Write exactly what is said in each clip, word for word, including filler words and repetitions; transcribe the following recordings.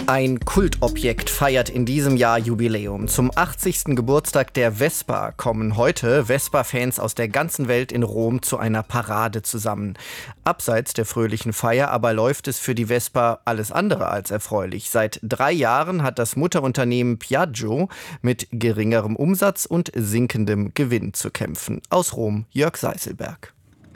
Ein Kultobjekt feiert in diesem Jahr Jubiläum. Zum achtzigsten Geburtstag der Vespa kommen heute Vespa-Fans aus der ganzen Welt in Rom zu einer Parade zusammen. Abseits der fröhlichen Feier aber läuft es für die Vespa alles andere als erfreulich. Seit drei Jahren hat das Mutterunternehmen Piaggio mit geringerem Umsatz und sinkendem Gewinn zu kämpfen. Aus Rom, Jörg Seißelberg.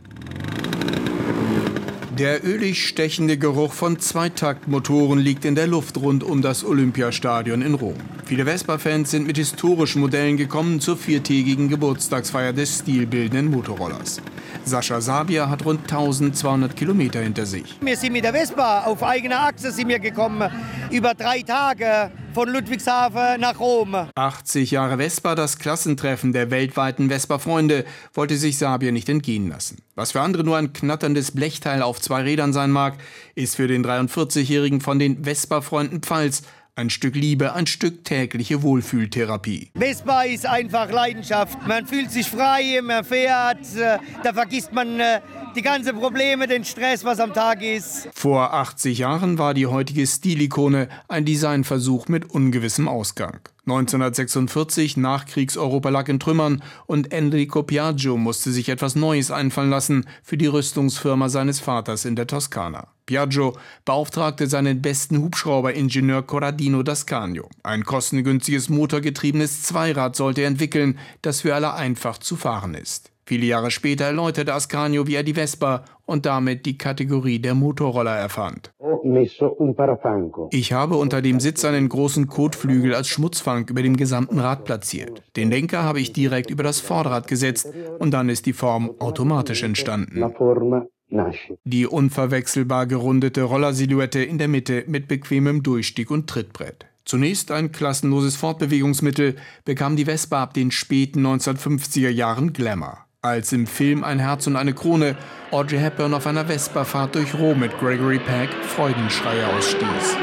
Der ölig stechende Geruch von Zweitaktmotoren liegt in der Luft rund um das Olympiastadion in Rom. Viele Vespa-Fans sind mit historischen Modellen gekommen zur viertägigen Geburtstagsfeier des stilbildenden Motorrollers. Sascha Sabia hat rund tausendzweihundert Kilometer hinter sich. Wir sind mit der Vespa auf eigener Achse sind wir gekommen, über drei Tage von Ludwigshafen nach Rom. achtzig Jahre Vespa, das Klassentreffen der weltweiten Vespa-Freunde, wollte sich Sabia nicht entgehen lassen. Was für andere nur ein knatterndes Blechteil auf zwei Rädern sein mag, ist für den dreiundvierzigjährigen von den Vespa-Freunden Pfalz ein Stück Liebe, ein Stück tägliche Wohlfühltherapie. Vespa ist einfach Leidenschaft. Man fühlt sich frei, man fährt, da vergisst man die ganzen Probleme, den Stress, was am Tag ist. Vor achtzig Jahren war die heutige Stilikone ein Designversuch mit ungewissem Ausgang. neunzehnhundertsechsundvierzig, Nachkriegs-Europa lag in Trümmern und Enrico Piaggio musste sich etwas Neues einfallen lassen für die Rüstungsfirma seines Vaters in der Toskana. Piaggio beauftragte seinen besten Hubschrauberingenieur Corradino d'Ascanio. Ein kostengünstiges motorgetriebenes Zweirad sollte er entwickeln, das für alle einfach zu fahren ist. Viele Jahre später erläuterte Ascanio, wie er die Vespa und damit die Kategorie der Motorroller erfand. Ich habe unter dem Sitz einen großen Kotflügel als Schmutzfang über dem gesamten Rad platziert. Den Lenker habe ich direkt über das Vorderrad gesetzt und dann ist die Form automatisch entstanden. Die unverwechselbar gerundete Rollersilhouette in der Mitte mit bequemem Durchstieg und Trittbrett. Zunächst ein klassenloses Fortbewegungsmittel, bekam die Vespa ab den späten neunzehnhundertfünfziger Jahren Glamour. Als im Film Ein Herz und eine Krone Audrey Hepburn auf einer Vespa-Fahrt durch Rom mit Gregory Peck Freudenschreie ausstieß.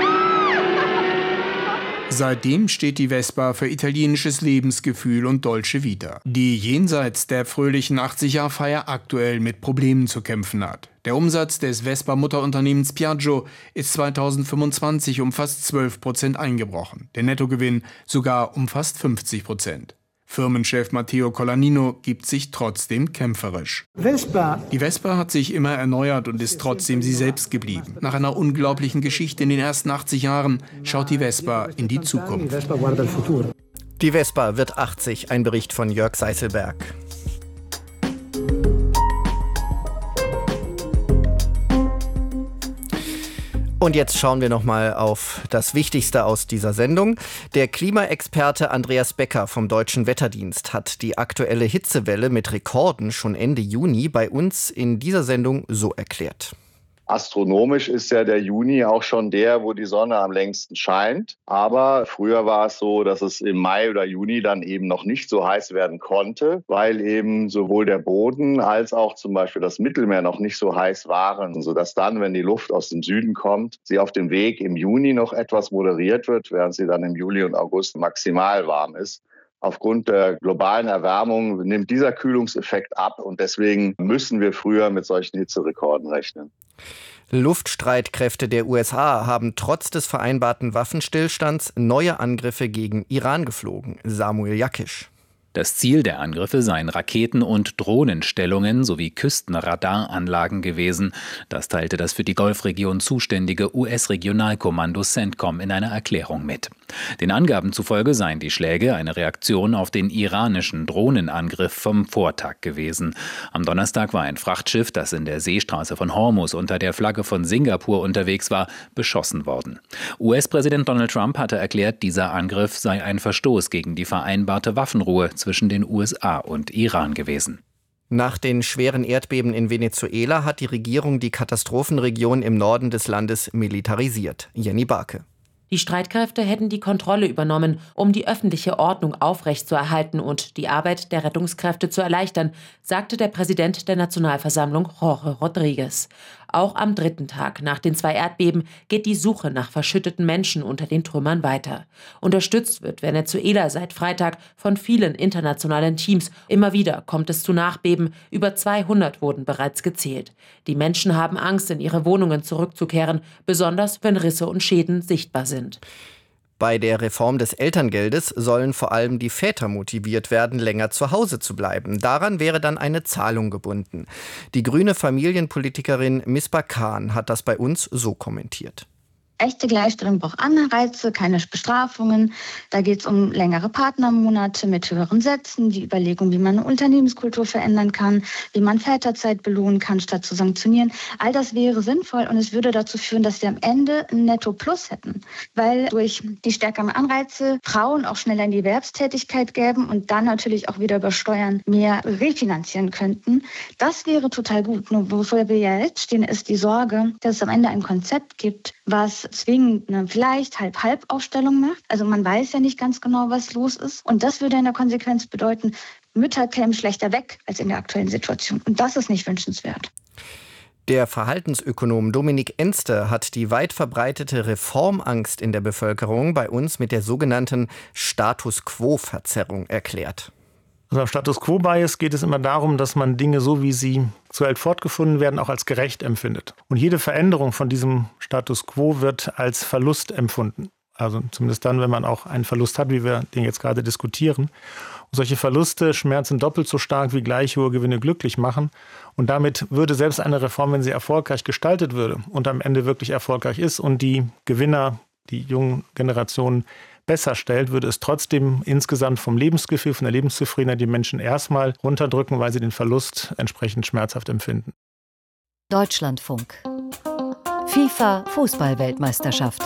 Seitdem steht die Vespa für italienisches Lebensgefühl und Dolce Vita, die jenseits der fröhlichen achtzig-Jahr-Feier aktuell mit Problemen zu kämpfen hat. Der Umsatz des Vespa-Mutterunternehmens Piaggio ist zweitausendfünfundzwanzig um fast zwölf Prozent eingebrochen, der Nettogewinn sogar um fast fünfzig Prozent. Firmenchef Matteo Colaninno gibt sich trotzdem kämpferisch. Vespa. Die Vespa hat sich immer erneuert und ist trotzdem sie selbst geblieben. Nach einer unglaublichen Geschichte in den ersten achtzig Jahren schaut die Vespa in die Zukunft. Die Vespa wird achtzig, ein Bericht von Jörg Seißelberg. Und jetzt schauen wir noch mal auf das Wichtigste aus dieser Sendung. Der Klimaexperte Andreas Becker vom Deutschen Wetterdienst hat die aktuelle Hitzewelle mit Rekorden schon Ende Juni bei uns in dieser Sendung so erklärt. Astronomisch ist ja der Juni auch schon der, wo die Sonne am längsten scheint. Aber früher war es so, dass es im Mai oder Juni dann eben noch nicht so heiß werden konnte, weil eben sowohl der Boden als auch zum Beispiel das Mittelmeer noch nicht so heiß waren, sodass dann, wenn die Luft aus dem Süden kommt, sie auf dem Weg im Juni noch etwas moderiert wird, während sie dann im Juli und August maximal warm ist. Aufgrund der globalen Erwärmung nimmt dieser Kühlungseffekt ab und deswegen müssen wir früher mit solchen Hitzerekorden rechnen. Luftstreitkräfte der U S A haben trotz des vereinbarten Waffenstillstands neue Angriffe gegen Iran geflogen. Samuel Jakisch. Das Ziel der Angriffe seien Raketen- und Drohnenstellungen sowie Küstenradaranlagen gewesen. Das teilte das für die Golfregion zuständige U S-Regionalkommando CENTCOM in einer Erklärung mit. Den Angaben zufolge seien die Schläge eine Reaktion auf den iranischen Drohnenangriff vom Vortag gewesen. Am Donnerstag war ein Frachtschiff, das in der Seestraße von Hormuz unter der Flagge von Singapur unterwegs war, beschossen worden. U S-Präsident Donald Trump hatte erklärt, dieser Angriff sei ein Verstoß gegen die vereinbarte Waffenruhe zwischen den U S A und Iran gewesen. Nach den schweren Erdbeben in Venezuela hat die Regierung die Katastrophenregion im Norden des Landes militarisiert. Jenny Barke. Die Streitkräfte hätten die Kontrolle übernommen, um die öffentliche Ordnung aufrechtzuerhalten und die Arbeit der Rettungskräfte zu erleichtern, sagte der Präsident der Nationalversammlung Jorge Rodríguez. Auch am dritten Tag nach den zwei Erdbeben geht die Suche nach verschütteten Menschen unter den Trümmern weiter. Unterstützt wird Venezuela seit Freitag von vielen internationalen Teams. Immer wieder kommt es zu Nachbeben. Über zweihundert wurden bereits gezählt. Die Menschen haben Angst, in ihre Wohnungen zurückzukehren, besonders wenn Risse und Schäden sichtbar sind. Bei der Reform des Elterngeldes sollen vor allem die Väter motiviert werden, länger zu Hause zu bleiben. Daran wäre dann eine Zahlung gebunden. Die grüne Familienpolitikerin Misbah Khan hat das bei uns so kommentiert. Echte Gleichstellung braucht Anreize, keine Bestrafungen. Da geht es um längere Partnermonate mit höheren Sätzen, die Überlegung, wie man eine Unternehmenskultur verändern kann, wie man Väterzeit belohnen kann, statt zu sanktionieren. All das wäre sinnvoll und es würde dazu führen, dass wir am Ende ein Netto-Plus hätten. Weil durch die stärkeren Anreize Frauen auch schneller in die Erwerbstätigkeit gäben und dann natürlich auch wieder über Steuern mehr refinanzieren könnten. Das wäre total gut. Nur wovor wir ja jetzt stehen, ist die Sorge, dass es am Ende ein Konzept gibt, was zwingend eine vielleicht Halb-Halb-Aufstellung macht. Also man weiß ja nicht ganz genau, was los ist. Und das würde in der Konsequenz bedeuten, Mütter kämen schlechter weg als in der aktuellen Situation. Und das ist nicht wünschenswert. Der Verhaltensökonom Dominik Enster hat die weit verbreitete Reformangst in der Bevölkerung bei uns mit der sogenannten Status-Quo-Verzerrung erklärt. Also beim Status-Quo-Bias geht es immer darum, dass man Dinge, so wie sie zur Welt fortgefunden werden, auch als gerecht empfindet. Und jede Veränderung von diesem Status Quo wird als Verlust empfunden. Also zumindest dann, wenn man auch einen Verlust hat, wie wir den jetzt gerade diskutieren. Und solche Verluste schmerzen doppelt so stark wie gleich hohe Gewinne glücklich machen. Und damit würde selbst eine Reform, wenn sie erfolgreich gestaltet würde und am Ende wirklich erfolgreich ist und die Gewinner, die jungen Generationen, besser stellt, würde es trotzdem insgesamt vom Lebensgefühl, von der Lebenszufriedenheit die Menschen erstmal runterdrücken, weil sie den Verlust entsprechend schmerzhaft empfinden. Deutschlandfunk. FIFA Fußball-Weltmeisterschaft.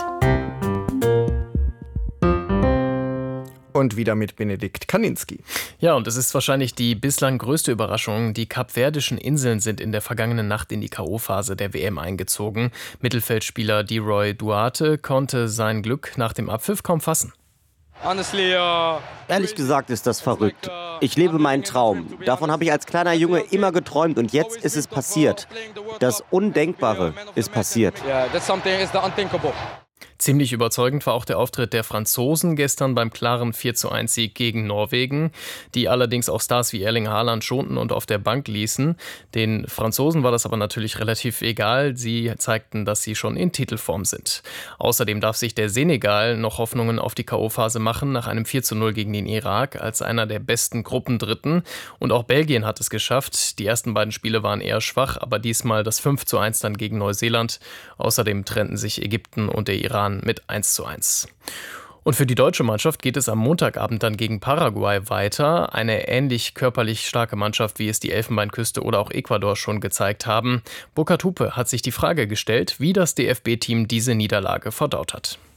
Und wieder mit Benedikt Kaninski. Ja, und es ist wahrscheinlich die bislang größte Überraschung. Die Kapverdischen Inseln sind in der vergangenen Nacht in die K O-Phase der W M eingezogen. Mittelfeldspieler Leroy Duarte konnte sein Glück nach dem Abpfiff kaum fassen. Ehrlich gesagt ist das verrückt. Ich lebe meinen Traum. Davon habe ich als kleiner Junge immer geträumt und jetzt ist es passiert. Das Undenkbare ist passiert. Ziemlich überzeugend war auch der Auftritt der Franzosen gestern beim klaren vier zu eins Sieg gegen Norwegen, die allerdings auch Stars wie Erling Haaland schonten und auf der Bank ließen. Den Franzosen war das aber natürlich relativ egal. Sie zeigten, dass sie schon in Titelform sind. Außerdem darf sich der Senegal noch Hoffnungen auf die K O-Phase machen nach einem vier zu null gegen den Irak als einer der besten Gruppendritten. Und auch Belgien hat es geschafft. Die ersten beiden Spiele waren eher schwach, aber diesmal das fünf zu eins dann gegen Neuseeland. Außerdem trennten sich Ägypten und der Iran mit eins zu eins. Und für die deutsche Mannschaft geht es am Montagabend dann gegen Paraguay weiter. Eine ähnlich körperlich starke Mannschaft, wie es die Elfenbeinküste oder auch Ecuador schon gezeigt haben. Burkhard Hupe hat sich die Frage gestellt, wie das D F B-Team diese Niederlage verdaut hat.